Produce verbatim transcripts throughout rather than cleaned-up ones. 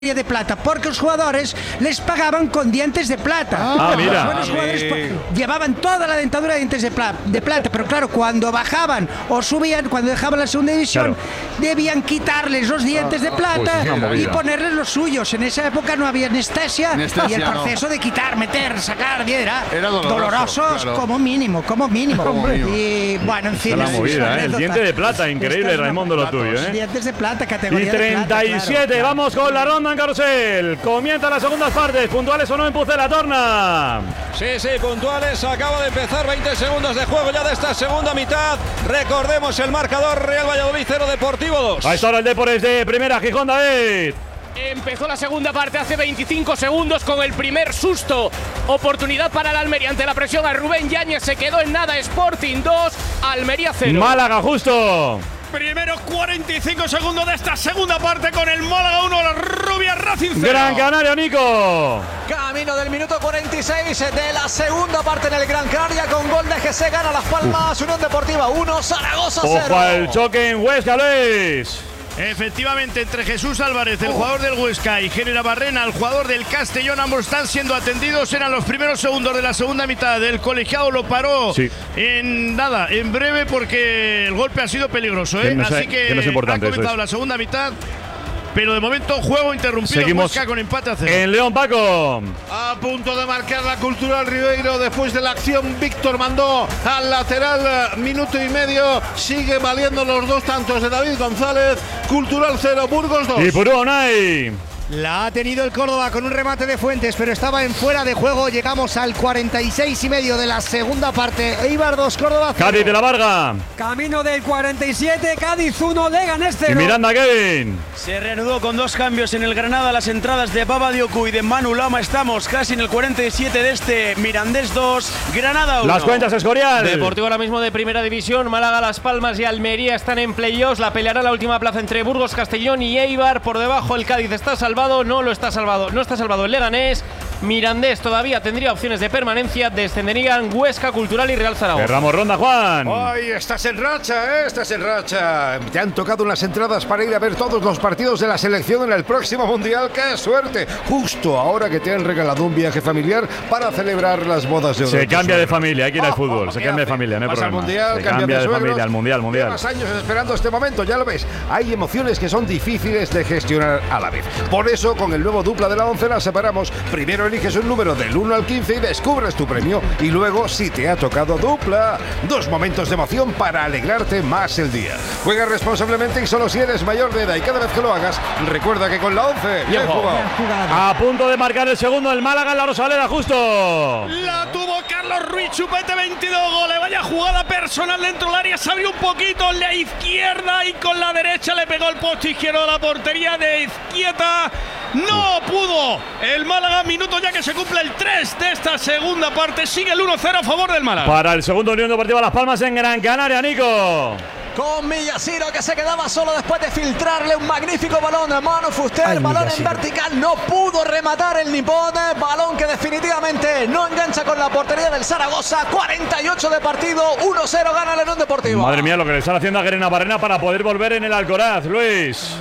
de plata, porque los jugadores les pagaban con dientes de plata. Ah, mira. Los buenos jugadores llevaban toda la dentadura de dientes de, pla de plata, pero claro, cuando bajaban o subían, cuando dejaban la segunda división, claro, debían quitarles los dientes de plata pues y ponerles los suyos. En esa época no había anestesia, anestesia y el proceso no. de quitar, meter, sacar, era, era doloroso, dolorosos claro. como mínimo, como mínimo. Como mínimo. Y bueno, en fin. La movida, ¿eh? El diente de plata, increíble, Raimundo, lo tuyo, ¿eh? Dientes de plata, categoría y treinta y siete, de plata, claro. Vamos con la ronda en carrusel. Comienza las segundas partes. ¿Puntuales o no en Pucela, Torna? Sí, sí, puntuales. Acaba de empezar veinte segundos de juego ya de esta segunda mitad. Recordemos el marcador: Real Valladolid cero, Deportivo dos. Ahí está ahora el Depor de primera. Gijón, David. Empezó la segunda parte hace veinticinco segundos con el primer susto. Oportunidad para el Almería ante la presión a Rubén Yáñez. Se quedó en nada. Sporting dos, Almería cero. Málaga, justo. Primero cuarenta y cinco segundos de esta segunda parte con el Málaga uno, la Rubia Racing cero. Gran Canaria, Nico. Camino del minuto cuarenta y seis de la segunda parte en el Gran Canaria con gol de G C. Gana Las Palmas, Uf. Unión Deportiva uno, Zaragoza cero. Ojo al choque en Huesca, Luis. Efectivamente, entre Jesús Álvarez, el jugador del Huesca, y Génera Barrena, el jugador del Castellón, ambos están siendo atendidos. Eran los primeros segundos de la segunda mitad. Del colegiado lo paró sí. en nada, en breve, porque el golpe ha sido peligroso, ¿eh? no sé, Así que, que no es importante, ha comenzado es. la segunda mitad. Pero de momento juego interrumpido. Seguimos Huesca con empate a cero. En León, Paco. A punto de marcar la Cultural Ribeiro después de la acción. Víctor mandó al lateral, minuto y medio. Sigue valiendo los dos tantos de David González. Cultural cero, Burgos dos. Y Purú, Unai. La ha tenido el Córdoba con un remate de Fuentes, pero estaba en fuera de juego. Llegamos al cuarenta y seis y medio de la segunda parte. Eibar dos, Córdoba cero. Cádiz de la Varga. Camino del cuarenta y siete, Cádiz uno, Leganés cero. Y Miranda, Kevin. Se reanudó con dos cambios en el Granada las entradas de Baba Dioku y de Manu Lama. Estamos casi en el cuarenta y siete de este. Mirandés dos, Granada uno. Las cuentas, Escorial. Deportivo ahora mismo de primera división. Málaga, Las Palmas y Almería están en playoffs. La peleará la última plaza entre Burgos, Castellón y Eibar. Por debajo el Cádiz está salvado. No lo está salvado. No está salvado el Leganés. Mirandés todavía tendría opciones de permanencia. Descenderían Huesca, Cultural y Real Zaragoza. Cerramos ronda, Juan. Ay, estás en racha, ¿eh? Estás en racha. Te han tocado unas entradas para ir a ver todos los partidos de la selección en el próximo Mundial. ¡Qué suerte! Justo ahora que te han regalado un viaje familiar para celebrar las bodas de oro. Se cambia de familia, hay que ir al fútbol. Oh, Se cambia de familia, no hay problema. Al mundial, Se cambia de, de familia, al Mundial, Mundial. Llevas años esperando este momento, ya lo ves. Hay emociones que son difíciles de gestionar a la vez. Por eso, con el nuevo dupla de la once las separamos. Primero eliges un número del uno al quince y descubres tu premio. Y luego, si te ha tocado dupla, dos momentos de emoción para alegrarte más el día. Juega responsablemente y solo si eres mayor de edad. Y cada vez que lo hagas, recuerda que con la once bien jugado. A punto de marcar el segundo el Málaga en la Rosaleda, justo. La tuvo Carlos Ruiz, chupete, veintidós goles. Vaya jugada personal dentro del área. Se abrió un poquito la izquierda y con la derecha le pegó el poste izquierdo a la portería de izquierda. No pudo el Málaga. Minuto ya que se cumple el tres de esta segunda parte. Sigue el uno cero a favor del Málaga. Para el segundo Unión Deportiva Las Palmas en Gran Canaria, Nico. Con Millasiro que se quedaba solo después de filtrarle un magnífico balón a Manu Fuster. Ay, balón Millasiro. En vertical, no pudo rematar el nipón. Balón que definitivamente no engancha con la portería del Zaragoza. cuarenta y ocho de partido, uno cero gana el Unión Deportiva. Madre mía, lo que le están haciendo a Gerena Barrena para poder volver en el Alcoraz, Luis.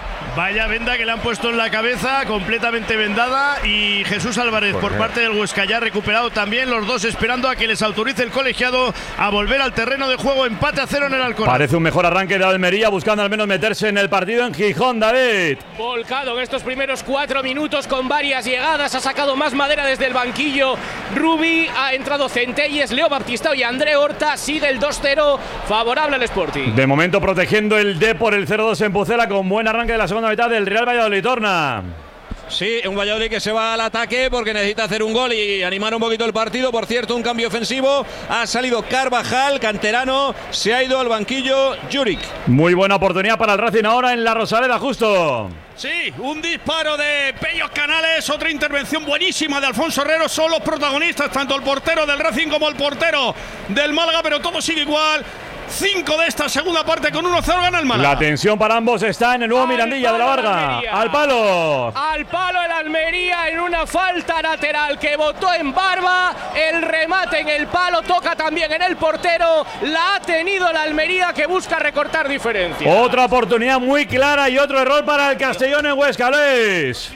Vaya venda que le han puesto en la cabeza, completamente vendada. Y Jesús Álvarez por, por parte del Huesca ya recuperado también. Los dos esperando a que les autorice el colegiado a volver al terreno de juego. Empate a cero en el Alcoraz. Parece un mejor arranque de Almería, buscando al menos meterse en el partido en Gijón, David. Volcado en estos primeros cuatro minutos con varias llegadas. Ha sacado más madera desde el banquillo Rubi. Ha entrado Centelles, Leo Baptistao y André Horta. Sigue el dos cero favorable al Sporting. De momento protegiendo el Depor, el cero dos en Pucela, con buen arranque de la segunda mitad del Real Valladolid, Torna. Sí, un Valladolid que se va al ataque porque necesita hacer un gol y animar un poquito el partido. Por cierto, un cambio ofensivo. Ha salido Carvajal, canterano. Se ha ido al banquillo Juric. Muy buena oportunidad para el Racing ahora en la Rosaleda, justo. Sí, un disparo de Pellos Canales, otra intervención buenísima de Alfonso Herrero. Son los protagonistas, tanto el portero del Racing como el portero del Málaga, pero todo sigue igual. cinco de esta segunda parte con uno cero gana el Málaga. La tensión para ambos está en el nuevo Al Mirandilla de la palo Varga. Almería. Al palo. Al palo el Almería en una falta lateral que botó en Barba. El remate en el palo toca también en el portero. La ha tenido la Almería que busca recortar diferencia. Otra oportunidad muy clara y otro error para el Castellón en Huesca, Luis.